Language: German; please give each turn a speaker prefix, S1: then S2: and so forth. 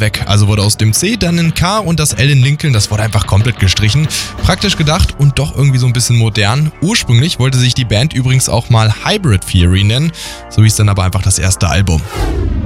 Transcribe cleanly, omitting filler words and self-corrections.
S1: weg. Also wurde aus dem C dann ein K und das L in Lincoln, das wurde einfach komplett gestrichen. Praktisch gedacht und doch irgendwie so ein bisschen modern. Ursprünglich wollte sich die Band übrigens auch mal Hybrid Theory nennen. So hieß dann aber einfach das erste Album.